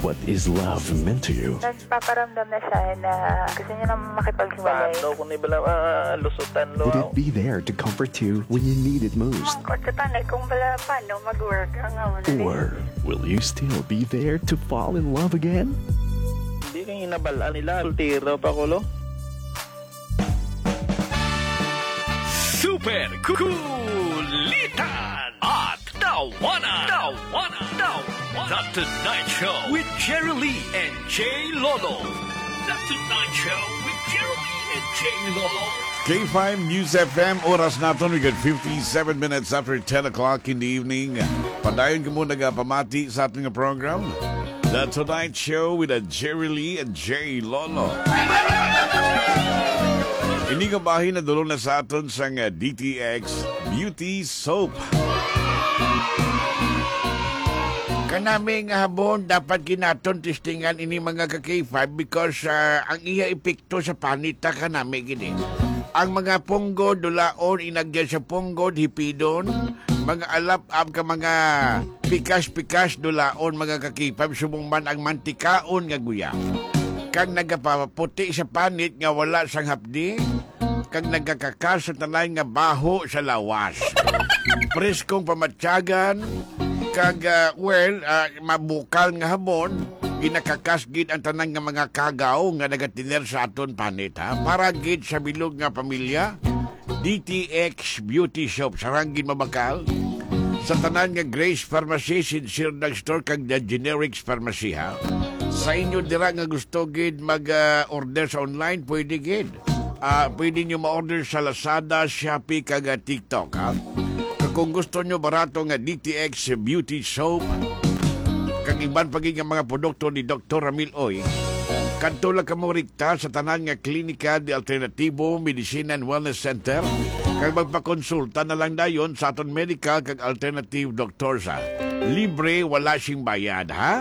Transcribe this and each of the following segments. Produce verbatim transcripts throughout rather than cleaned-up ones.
what is love meant to you? Nagpaparamdam na siya na gusto niya na makipaghiwalay. Paano kung ibala uh, lusutan lo? Would it be there to comfort you when you need it most? Ang kutsutan kung bala paano mag-work ang amon. Or will you still be there to fall in love again? Hindi kang inabalaan nila. Sultiro pa ko lo. Super Kulitan at Tawanan. Tawanan. Tawanan. The Tonight Show with Jerry Lee and Jay Lolo. The Tonight Show with Jerry Lee and Jay Lolo. K five News F M, oras natin. We got fifty-seven minutes after ten o'clock in the evening. Padayon ko muna pamati sa ating program. The Tonight Show with Jerry Lee and Jay Lolo. Hindi ka bahin na dulo na sa aton sa D T X Beauty Soap. Kanaming habon dapat ginaton testingan ini mga ka-K five because uh, ang iya epekto sa panita kanami gini. Ang mga punggod dulaon inagyan sa punggod hipidon, mga alap-ab ka mga pikas-pikas dulaon mga ka-K five subong man ang mantikaon nga guya. Kag nagapaputi sa panit nga wala sang hapdi, kag nagkakakas sa tanay nga baho sa lawas. Preskong pamatyagan, kag uh, well, uh, mabukal nga habon, ginakakasgid ang tanang nga mga kagaw nga nagatiner sa aton panit ha. Para gid sa bilog nga pamilya, D T X Beauty Shop sarang gid mabakal sa tanan nga Grace Pharmacy, Sincere Drugstore kag The Generics Pharmacy ha. Sa inyo dira nga gusto gid mag-order uh, sa online, pwede gid. Uh, pwede nyo ma-order sa Lazada, Shopee kag uh, TikTok ha. Kung gusto nyo barato nga D T X Beauty Soap kag iban pagi nga mga produkto ni Doctor Ramil Oy, kadto lang kamo rikta sa tanan nga klinika de Alternativo Medicine and Wellness Center kag magpakonsulta na lang dayon sa aton medical kag alternative doctor sa libre, wala sing bayad ha.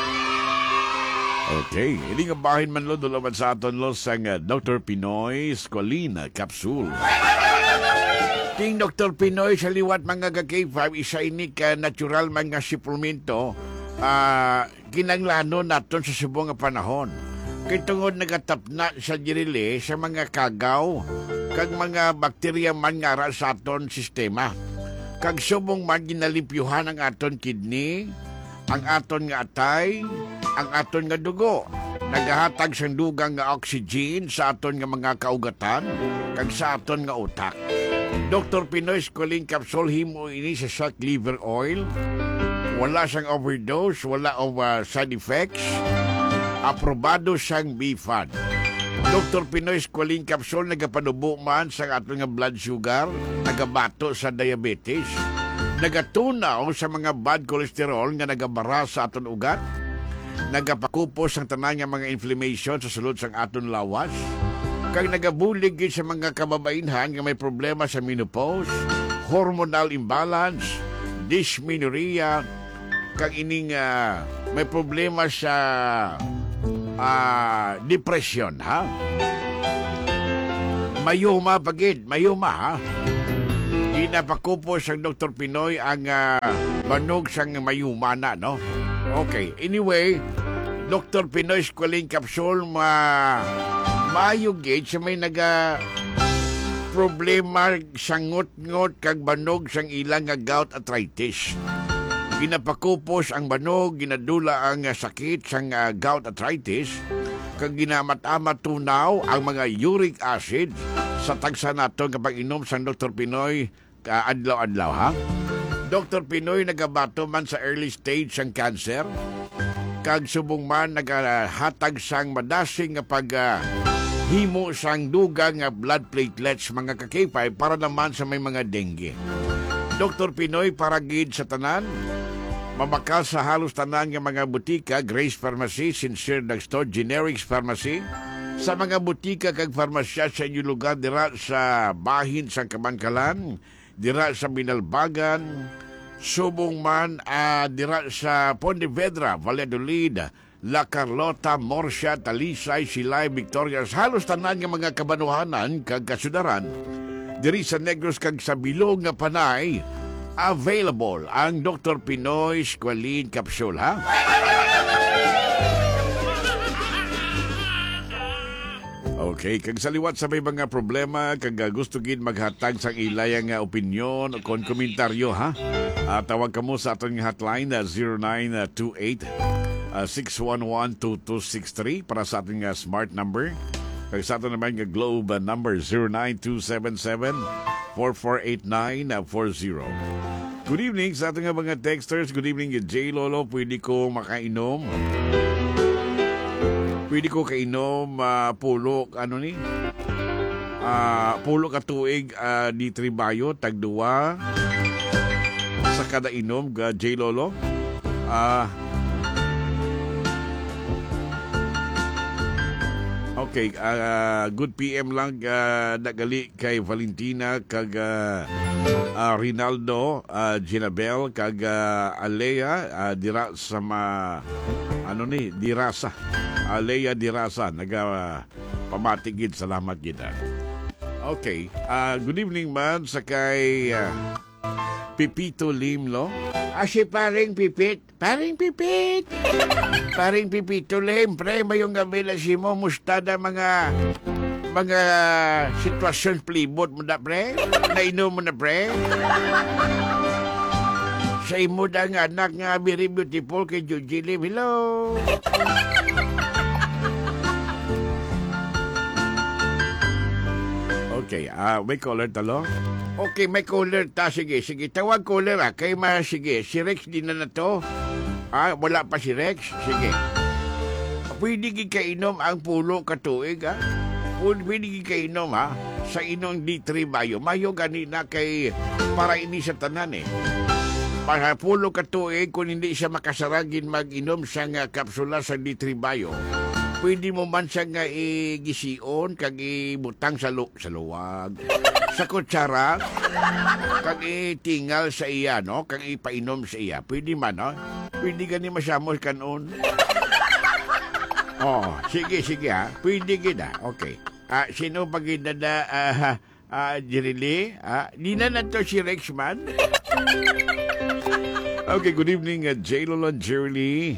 Okay, hindi nga bahin man lo dulaman sa aton lo sang uh, Doctor Pinoy Squalina Capsule. Ting Doctor Pinoy sa liwat mga ka-K five, isa ini ka natural mga suplemento uh, kinanglanon naton sa subong nga panahon. Kay tungod nagatapna sa dirili sa mga kagaw kag mga bakterya man nga ra sa aton sistema. Kag subong man ginalimpyuhan ang aton kidney, ang aton nga atay, ang aton nga dugo. Nagahatag sa dugang nga oxygen sa aton nga mga kaugatan kag sa aton nga utak. Doctor Pinoy Squalene Capsule himo ini sa shark liver oil. Wala siyang overdose, wala of uh, side effects. Aprobado siyang B F A D. Doctor Pinoy Squalene Capsule nagapanubo man sa aton nga blood sugar, nagabato sa diabetes, nagatunaw sa mga bad cholesterol nga nagabara sa aton ugat, nagapakupos ang tanan nga mga inflammation sa sulod sang aton lawas, kag nagabulig sa mga kababainhan nga may problema sa menopause, hormonal imbalance, dysmenorrhea, kag ining uh, may problema sa uh, depression ha. Mayuma pagid, mayuma ha. Ginapakupos ang Doctor Pinoy ang uh, banog sang mayuma na no. Okay, anyway, Doctor Pinoy Squalene Capsule ma maayo gid sa may naga problema sang ngot-ngot kag banog sang ilang nga gout arthritis. Ginapakupos ang banog, ginadula ang uh, sakit sang uh, gout arthritis, kag ginamat-amat tunaw ang mga uric acid sa tagsa nato kapag inom sang Doctor Pinoy uh, adlaw-adlaw ha. Doctor Pinoy nagabato man sa early stage sang cancer, kag subong man nagahatag sang madasing nga pag uh, himo sang dugang nga blood platelets mga ka-K five para naman sa may mga dengue. Doctor Pinoy para gid sa tanan, mabakal sa halos tanan nga mga butika, Grace Pharmacy, Sincere Drugstore, Generics Pharmacy, sa mga butika kag farmasya sa inyong lugar dira sa bahin sang Kamangkalan, dira sa Binalbagan, subong man uh, dira sa Pontevedra, Valladolid, La Carlota, Morsia, Talisay, Silay, Victoria, halos tanan nga mga kabanuhanan kag kasudaran. Diri sa Negros kag sa bilog nga panay, available ang Doctor Pinoy Squalene Capsule ha. Okay, kag sa liwat sa may mga problema, kag uh, gusto gid maghatag sang ilayang uh, opinion o kon komentaryo ha. Uh, tawag ka mo sa aton nga hotline uh, zero nine two eight six one one two two six three para sa ating uh, smart number. Kag sa aton naman nga globe uh, number zero nine two seven seven four four eight nine four zero. Good evening sa ating uh, mga texters. Good evening, J. Lolo. Pwede ko makainom. Pwede ko kainom uh, pulo, ano ni? Uh, pulo ka tuig uh, di tribayo, tagduwa sa kada inom, uh, J. Lolo. Ah... Uh, Okay, uh, good P M lang uh, nagali kay Valentina kag uh, uh, Rinaldo, uh, Ginabel kag uh, Alea uh, dira sa ma ano ni Dirasa. Alea Dirasa naga uh, pamatigid, salamat gid. Okay, uh, good evening man sa kay uh, Pipito Limlo. Ah, si paring Pipit. Paring Pipit. Paring Pipito Lim. Pre, mayong gabi na si mo. Mustada mga mga sitwasyon plibot mo na, pre. Nainom mo na, pre. Sa imo da nga anak nga very beautiful kay Juji Lim. Hello. Okay, ah, uh, may caller talo. Okay, may caller ta. Sige, sige. Tawag caller ah. Kay ma, sige. Si Rex din na na to. Ah, wala pa si Rex. Sige. Pwede kikainom ang pulo katuig ah. Pwede kikainom ha. Sa inong D three Bayo. Mayo ganina kay para ini sa tanan eh. Para pulo katuig kung hindi siya makasaragin mag-inom sa nga kapsula sa D three Bayo. Pwede mo man siya nga igision kag ibutang sa, lu- sa luwag. Sa kutsara, kag itingal sa iya, no? Kag ipainom sa iya. Pwede man, no? Pwede ka ni masyamos kanon. Oh, sige, sige, ha? Pwede gina. Okay. Ah, sino pag inada, ah, ah, Jirili? Ah, di na na to si Rexman? Okay, good evening, uh, J. Lolo and Jirili.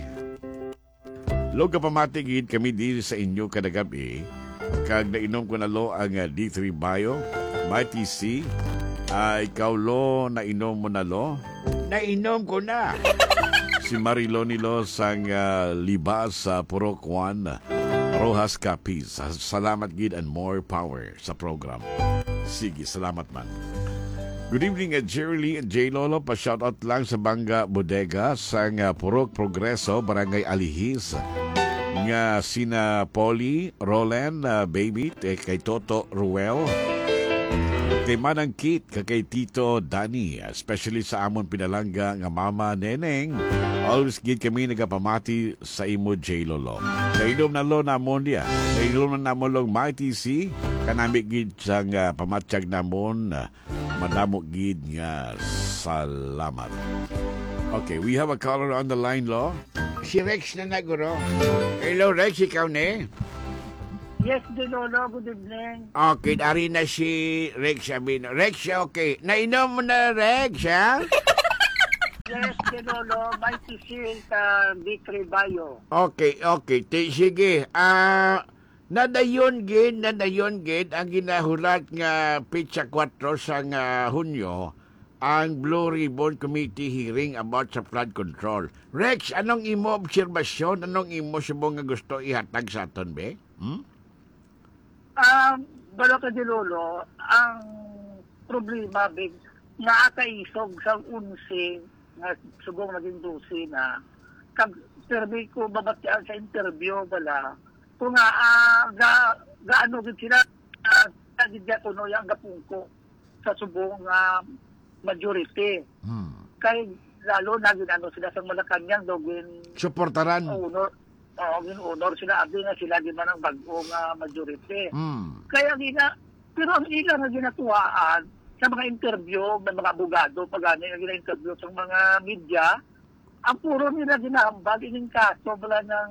Loga pamatigid kami dito sa inyo kadagabi. Kag nainom ko na lo ang uh, D three Bio. Mighty C, uh, ikaw lo, nainom mo na lo? Nainom ko na. Si Marilo nilo sang uh, libas sa uh, Purok Juan, Rojas Capiz. Salamat gid and more power sa program. Sige, salamat man. Good evening, uh, Jerry Lee and J. Lolo. Pa-shoutout lang sa Bangga Bodega sang uh, Purok Progreso, Barangay Alihis. Nga sina Polly, Roland, uh, Baby, eh, kay Toto Ruel. Kay Manang Kit, kay Tito Danny, especially sa amon pinalangga nga Mama Neneng. Always gid kami nagapamati sa imo, J. Lolo. Nainom na lo namon dia. Nainom na namon long Mighty C. Kanami gid sang uh, pamatsyag namon. Uh, madamo gid nga salamat. Okay, we have a caller on the line, lo. Si Rex na naguro. Hello, Rex, ikaw ne? Yes, Lolo. Good evening. Okay, dari na si Rex Sabino. Rex, okay. Nainom mo na, Rex, ha? Yes, Lolo. May sisi sa D three Bayo. Okay, okay. T- sige. Ah, uh, nadayon gid, nadayon gid ang ginahulat nga Pitsa four sa nga Hunyo ang Blue Ribbon Committee hearing about sa flood control. Rex, anong imo obserbasyon? Anong imo subong nga gusto ihatag sa aton, be? Hmm? Um, balo ka, Lolo, ang problema, big, naakaisog sa unsi, nga subong naging dusi na, kag survey ko babatian sa interview, bala, kung nga, uh, ga, gaano gid sila, uh, nagidya ko no, yung gapungko sa subong uh, majority. Hmm. Kay, lalo, naging ano sila sa Malacanang, dogin, supportaran. Honor, oh, gin-honor sila, abi nga sila di man ang bagong uh, majority. Mm. Kaya gina, pero ang ilan na ginatuwaan sa mga interview ng mga abogado, pag ano yung gina-interview sa mga media, ang puro nila ginahambag, ining kaso bala ng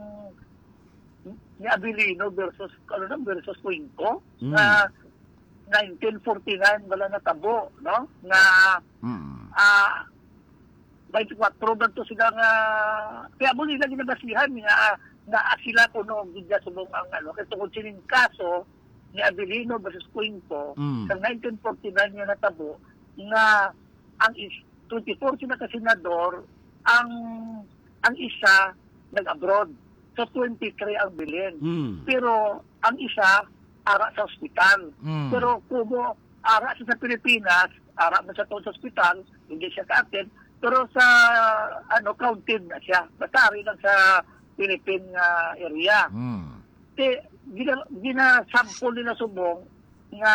ni Abilino versus, ano na, versus Cuenco, mm. na nineteen forty-nine bala na tabo, no? Na, mm. ah, twenty-four man to sila nga, kaya mo nila ginabasihan nga, na sila kuno gidya subong ang ano, kasi tungkol sining kaso, ni Abilino versus Quinto Mm. sa nineteen forty-nine nga natabo nga ang is- twenty-four sila ka senador, ang ang isa nag-abroad. So twenty-three ang bilin. Mm. Pero ang isa ara sa ospital. Mm. Pero kumo ara siya sa Pilipinas, ara na siya to sa ospital, hindi siya ka-attend, pero sa ano counted na siya. Basta rin lang sa Philippine uh, area. Mm. Te gina, gina-sample nila subong nga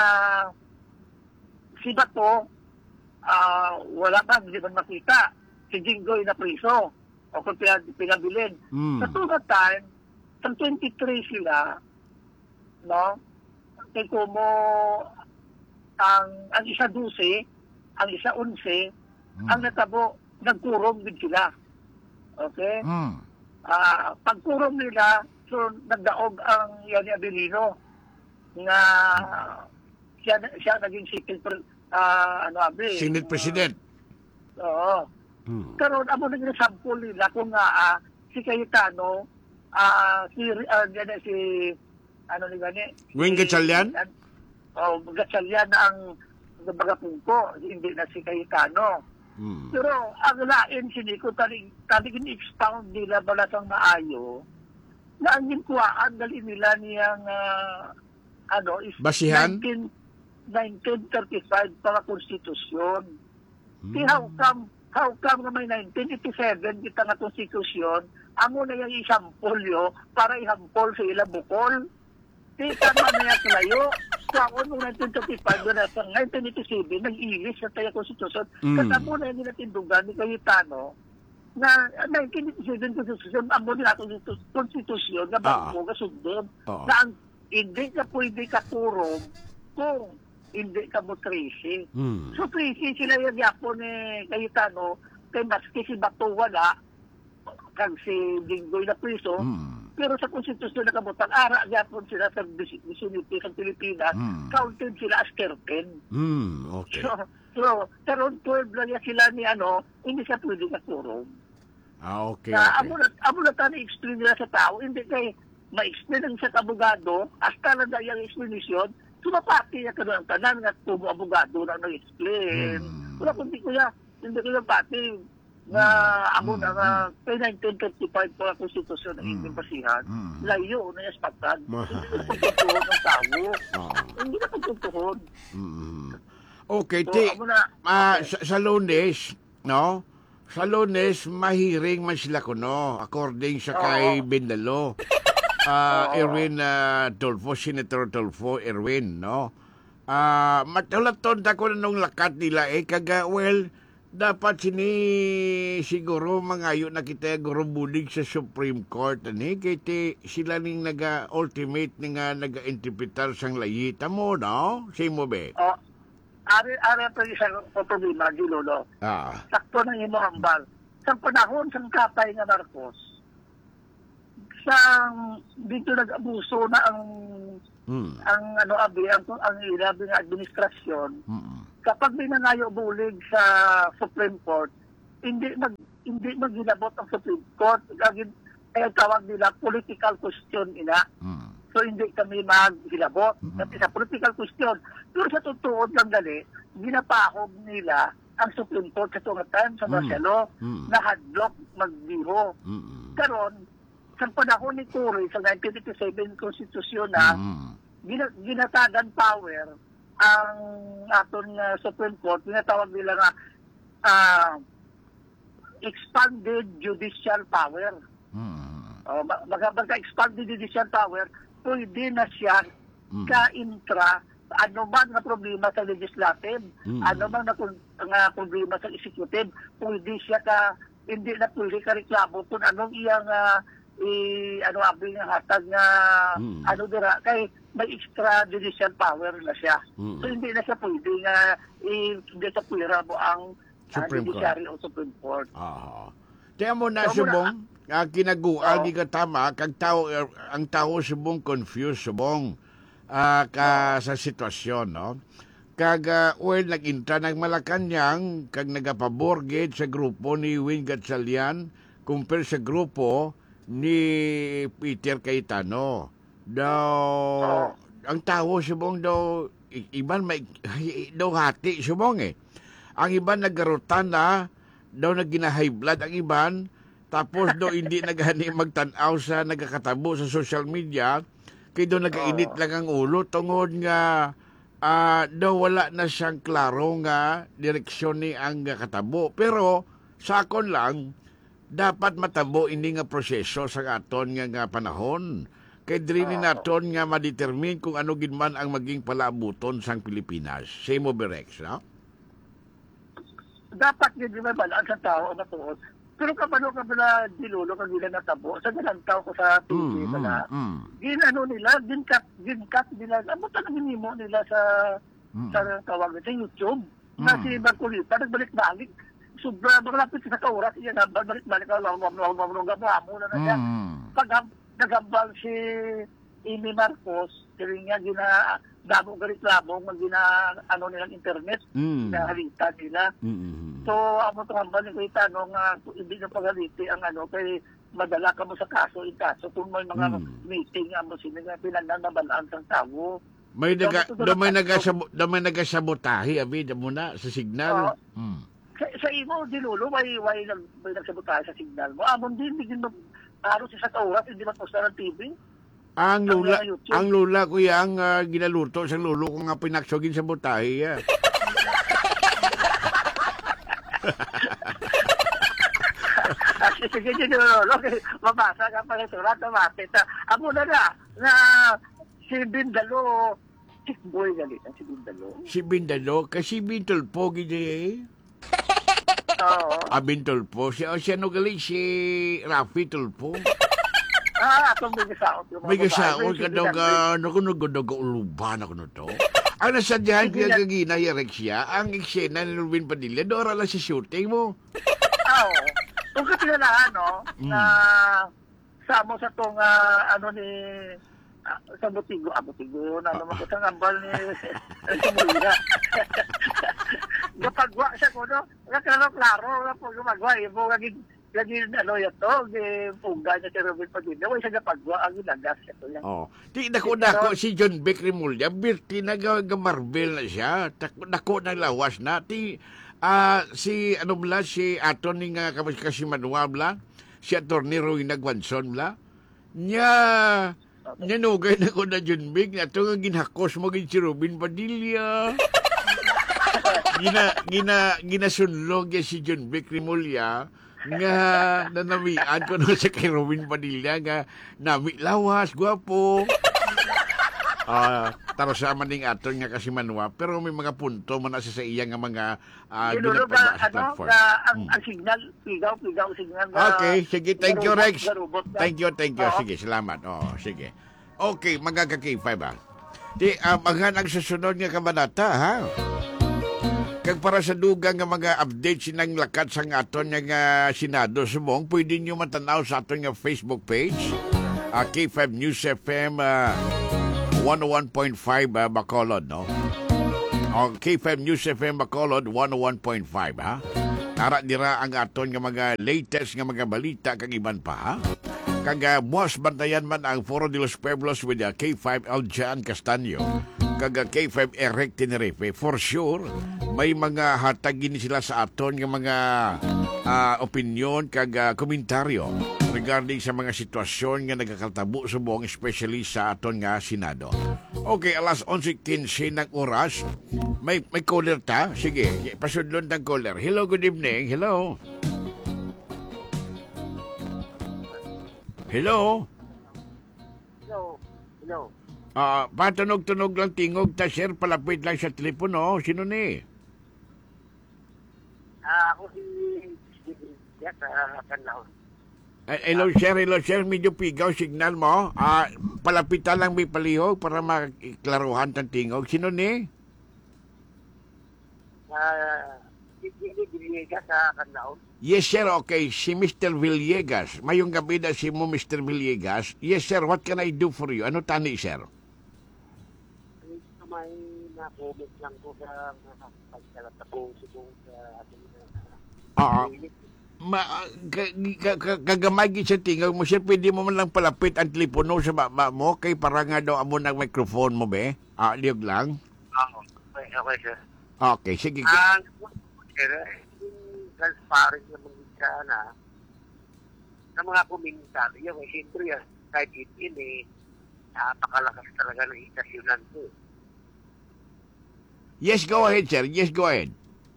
si Bato ah wala pa, hindi man makita. Si Jinggoy na priso o kung pinag- pinabilin. Mm. Sa tunad time, sa twenty-three sila, no? Kay kumo ang ang isa dose, ang isa onse, ang natabo nagkurong din sila. Okay? Mm. Ah, pagkurong nila, so nagdaog ang Yani Abilino nga siya siya naging civil pre, ah, ano abi? Senate President. Oo. Mm. Karon amo naging sample nila kung nga ah, si Cayetano, ah si uh, si ano ni gani? Wing Gatchalian? Oh, Gatchalian ang baga pungko, hindi na si Cayetano. Mm. Pero ang lain sini ko talig talig expound nila balasang maayo na ang ginkuhaan dali nila niyang ah, ano is Basihan? nineteen, nineteen thirty-five para konstitusyon. Mm. Di how come how come nga may nineteen eighty-seven kita nga konstitusyon amo na yung isampol yo para ihampol sa ila bukol. Di tama na yung kalayo. Kaon mo nineteen thirty-five na sa nineteen eighty-seven nag-ilis sa tayo konstitusyon. Mm. Kasamo na yung natindugan ni Cayetano na nineteen eighty-seven konstitusyon amo nila konstitusyon na Ah. bago nga sundon. Oo. Na ang hindi ka pwede ka kurong kung hindi ka mo tracing. Mm. So, tracing sila yung yapo ni Cayetano, kay maski si Bato wala, kag si Dinggoy na priso, Mm. pero sa konstitusyon na kabutang, ara yapon sila sa vicinity sa Pilipinas, Mm. counted sila as thirteen. Mm. Okay. So, so, karon twelve lang yan sila ni ano, hindi siya pwede na kurong. Ah, okay. Na okay. amo na amo na tani explain nila sa tao, hindi kay ma-explain ang sa abogado, hasta na dahil yung explanation, sumapati niya ka ng tanan nga tumo abogado na nag-explain. Hmm. Wala kundi kuya, hindi ko yung pati na amo na nga kay nineteen fifty-five pa konstitusyon ng Hmm. Indian Basihan, Hmm. layo na yung spagtad. Ma- Hindi na pagtutuhon ng tao. Ah. Hindi na pagtutuhon. Mm. Okay, So, ti, amo na, ah, okay. sa, sa Lunes, no? Sa Lunes, mahiring man sila kuno, according sa kay Oo. Bindalo. Ah, Oo. Erwin ah, Tulfo, Senator Tulfo, Erwin, no? Ah, matulaton ta ko na nung lakat nila eh, kaga, well, dapat sini siguro mangayo na kita guro bulig sa Supreme Court ani kay ti sila ning naga-ultimate nga naga-interpretar sang layita mo, no? Say mo be? Oh, ari ari pa isa ko problema di lolo. Ah. Sakto na imo hambal. Sa panahon sang kapay nga Marcos, sa dito nag-abuso na ang Hmm. ang ano abi ang ang ilabi nga administrasyon. Mm. Kapag may nangayo bulig sa Supreme Court, hindi mag hindi magilabot ang Supreme Court. Lagi kaya tawag nila political question ina. Mm. So hindi kami maghilabot. Mhm. Kasi sa political question. Pero sa totoo lang dali, ginapahog nila ang Supreme Court sa tunga time sa Mm. Marcelo Mm. na hadlock magbiro. Mm. Karon sa panahon ni Cory sa nineteen eighty-seven konstitusyon na Mm. gina- ginatagan power ang aton nga Supreme Court, tinatawag nila nga ah, expanded judicial power. Mm. O, ma- mag- magka-expanded judicial power, pwede na siya Mm. ka-intra ano man na problema sa legislative, Mm. ano man na, kun- nga problema sa executive, pwede siya ka, hindi na pwede ka reklamo kung anong iyang ah, i, ano abi nga hatag nga Mm. ano dira kay may extra judicial power na siya. Mm. So hindi na siya pwede nga i, hindi sa pwera mo ang ah, Supreme Court. judiciary o Supreme Court. Ah. Tiyan mo na, So, subong, ah, kinagual, Oo. di ka tama, kag tao, er, ang tao subong confused, subong, ah, ka sa sitwasyon, no? Kag, ah, well, nag-inta ng Malacanang, kag nagapaborged sa grupo ni Wing Gatchalian, compare sa grupo ni Peter Cayetano. Daw, Oo. ang tao subong daw, i- iban may, daw hati subong eh. Ang iban nagarutan na, daw nagina-high blood ang iban, tapos daw hindi naghani magtanaw sa nagkakatabo sa social media, kaya daw nagainit lang ang ulo, tungod nga, ah daw wala na siyang klaro nga direksyon ni ang katabo. Pero, sa akon lang, dapat matabo ini nga proseso sa aton nga, nga panahon. Kay diri ni naton nga ma-determine kung ano gid man ang maging palaabuton sang Pilipinas. Say mo Berex, no? Dapat yun di ba balaan sa tao na tuod. Pero kapano ka pala dilulo kag nila natabo sa galantaw ko sa T V Mm, na mm, mm. gin ano nila ginkat ginkat nila amo talaga nimo nila sa Mm. sa tawag sa YouTube na Mm. si Barcolita nagbalik-balik sobra malapit sa kauras iya na balik-balik ka lang lang lang lang lang mo na na siya Mm. pag nagambal si Amy Marcos kaya nga gina damo galit labong mag gina ano nilang internet Mm. na halita nila. Mm. So, amo to ang balik ko itanong nga hindi na pagaliti ang ano kay madala ka mo sa kaso in kaso kung may mga Mm. meeting amo sila nga pinananabalaan ng tao. May naga Dapat ito do may dapat- nagasabo do may nagasabotahe abi mo na sa signal. Mm. Sa, sa imo dilulo may may nag may nagsabotahe sa signal mo. Amon din bigin mo aro si sa oras hindi man posta ng T V. Ang Ang lula, YouTube. ang lula ko yang uh, ginaluto sa lulo ko nga pinaksogin sa butahe. Ya. Kasi sige dilulo kay mabasa ka pa sa surat mapit. Amo na na na si Bindalo si boy gali si Bindalo. Si Bindalo kasi Bintulpo gidi. Oo. Ah, Bintulpo. Siya, siya no gali si Rafi Tulpo. Ah, atong may gasaot. yung mga May babae. gasaon ka May daw sige, ka, naku nagudaga uluban ako na to. Ang nasadyahan Sige, kaya na- kagina yarek siya, ang eksena ni Ruben Padilla, doon lang si shooting mo. Ah, oo. Kung kapilalaan, no, Mm. na samo sa tong ah, ano ni ah, sa Butigo, ah, Butigo, na naman ko sa ngambal ni Sumuya. Gapagwa siya ko, no? Klaro, klaro, na po gumagwa, eh, po gagin, gagin, ano yan to, gagin, pungga niya si Robin Padilla, way siya gapagwa, ang ginagas siya to yan. Oh. Di dako dako si John Beck Rimulya, birti na ga, ga Marvel na siya. Dako dako na lawas na. Ti ah si ano bla si aton ni nga kamas kasi Manuel bla, si Attorney Roy Nagwanson bla. Nya nanugay na ko na John Beck na to nga ginhakos mo gid si Robin Padilla. gina gina ginasunlog ya si John Beck Rimulya nga nanamian ko no sa kay Robin Padilla nga nami lawas gwapo. Ah, taro sa maning aton nga kasi manwa pero may mga punto man na sa iya nga mga uh, Dinulo ba, ano, na, ang, ang signal, pigaw, pigaw, signal na... Okay, sige, thank you, garubot, Rex. garubot na. Thank you, thank you. Oo. Sige, salamat. Oh, sige. Okay, magkaka-K five ba? Di, uh, maghan ang susunod nga kabanata, ha? Kag para sa dugang nga mga updates sinang lakat sa aton nga Senado subong, pwede nyo matanaw sa aton nga Facebook page, uh, K five News F M uh, one oh one point five uh, Bacolod, no? O K five News F M Bacolod one oh one point five, ha? Tara dira ang aton nga mga latest nga mga balita kag iban pa, ha? Kag uh, buwas bantayan man ang Foro de los Pueblos with uh, K five Aljan Castaño kag uh, K five Eric Tenerife. For sure, may mga hatagin sila sa aton nga mga uh, opinion kag uh, komentaryo regarding sa mga sitwasyon nga nagkakatabo subong especially sa aton nga Senado. Okay, alas eleven fifteen ng oras. May may caller ta. Sige, pasudlon tang caller. Hello, good evening. Hello. Hello. Hello, hello. Ah, patunog-tunog lang tingog ta sir, palapit lang sa telepono. Sino ni? Ah, ako si... Yes, ah, Kanlaon. Eh, hello sir, hello sir, medyo pigaw signal mo. Ah, palapitan lang may palihog para maklaruhan tang tingog. Sino ni? Ah, hindi Villegas sa Kanlaon. Yes sir, okay. Si Mister Villegas. Mayong gabi na si mo Mister Villegas. Yes sir, what can I do for you? Ano tani sir? May na-comment lang ko sa pagkalat ako subong sa ating Oo. ma, ka, ka, ka, kagamay gid sa tingog mo, sir, pwede mo man lang palapit ang telepono sa baba mo, kay para nga daw amo ng microphone mo, be? Ah, liog lang. Oo. Okay, okay, sir. Okay, sige. Ang, sir, yung transparent na mga sana, sa mga komentaryo, eh, siyempre, ah, kahit itin, eh, napakalakas talaga ng istasyonan ko. Yes, go ahead, sir. Yes, go ahead.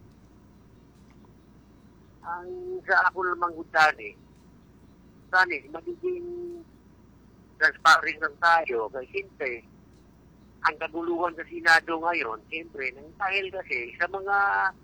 Ang sa ako namang utan eh, saan eh, magiging transparent lang tayo. Kasi siyempre, ang kaguluhan sa Senado ngayon, siyempre, nang dahil kasi sa mga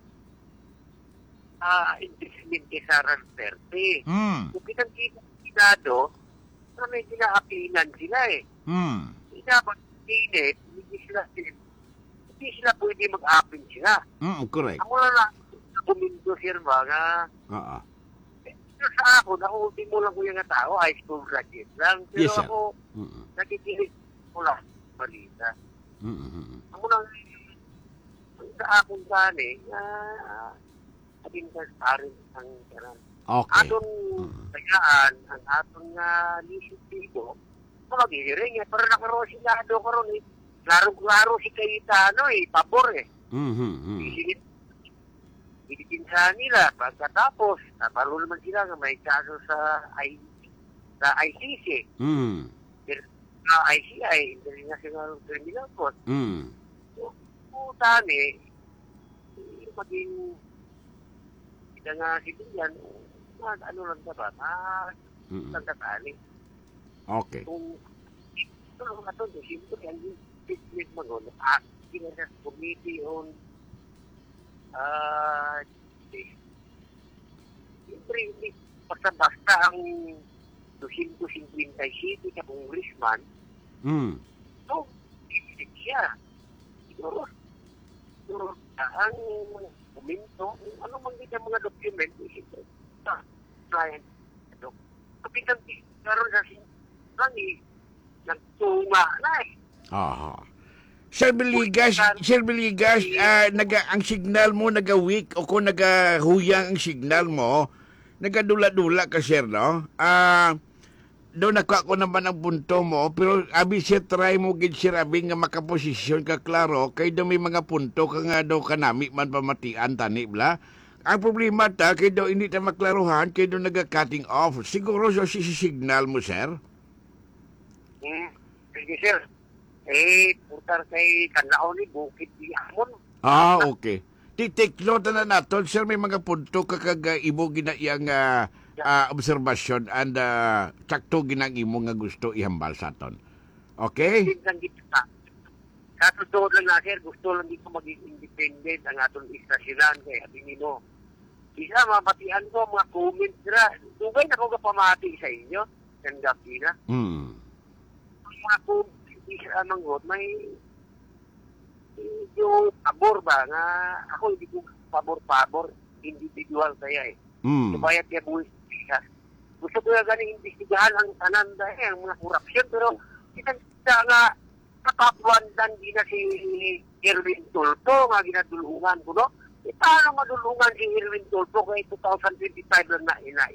uh, investment kay Sara Duterte. Hmm. Kung kitang-kita sa Senado, na may kinaapinan sila eh. Hmm. Dapat Senate, hindi sila, hindi sila pwede mag-apin sila. Hmm, correct. Ako na lang, kuminto sir ba nga, Oo. pero sa ako, na-ultimo lang ko yung tao, high school graduate lang. Pero Yes, sir. ako, Mm-mm. nakikinig ko lang sa balita. Mm-mm. Ako lang, sa akong gani, na naging transparent ang karan. Okay. Atong kayaan, ang atong uh, lisitibo, mag-iring eh, pero nakarosinado ko ron eh. Klaro-klaro si Cayetano eh, pabor eh. Mm-hmm. Isigit, ipinsa nila pagkatapos, napalo naman sila na may kaso sa, I, sa I C C. Mm. Pero sa I C I, International Criminal Court. Mm. So, putan eh, maging kita nga sibilyan, ano lang ba ba, ah, Mm-mm. nagtatali. Okay. Kung ito lang ito, siyempre, ang business mo nun, asking sa committee on ah, uh, siyempre, hindi basta-basta ang two hundred fifty ka congressman, Mm. so, isip siya. Siguro, siguro, ah, ang komento, ano man din ang mga document, isip ko, ah, client, ito. Kapitan, karoon sa lang eh, nagtunga na eh. Aha. Sir Biligas, Sir Biligas, ah, naga, ang signal mo naga-weak o kung naga-huyang ang signal mo, nagadula-dula ka, sir, no? Ah, doon nakuha ko naman ang punto mo, pero abi sir, try mo gid sir, abi nga makaposisyon ka klaro, kay do may mga punto ka nga daw kanami man pamatian tani, bla. Ang problema ta, kay daw hindi ta maklaruhan, kay daw naga-cutting off. Siguro so si signal mo, sir? Hmm, sige sir. Eh, putar kay Kanao ni Bukit di Amon. Ah, okay. Titik note na naton, sir, may mga punto kakag imo gina iyang uh, uh, observation and uh, sakto ginang imo nga gusto ihambal sa aton. Okay? Lang kita. Katotoo lang na sir, gusto lang dito maging independent ang atong istasyonan kay abini mo. Isa, mapatihan ko mga comments na. Tugay na ko pamati sa inyo. Tanggap na. Hmm. Mga comments isa manggot may yung pabor ba nga ako hindi ko pabor-pabor individual kaya eh. Hmm. Subayat niya buwis siya. Gusto ko nga ganing imbestigahan ang tananda eh, ang mga korupsyon pero kita nga kapapwandan din na si Erwin Tulfo nga ginadulungan ko no. E paano madulungan si Erwin Tulfo kaya two thousand twenty-five lang na ina